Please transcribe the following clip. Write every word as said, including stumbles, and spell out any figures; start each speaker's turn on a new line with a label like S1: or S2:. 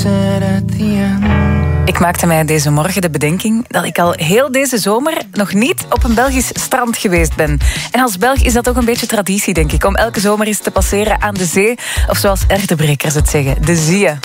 S1: Ik maakte mij deze morgen de bedenking dat ik al heel deze zomer nog niet op een Belgisch strand geweest ben. En als Belg is dat ook een beetje traditie, denk ik, om elke zomer eens te passeren aan de zee. Of zoals Ertebrekers het zeggen, de zee.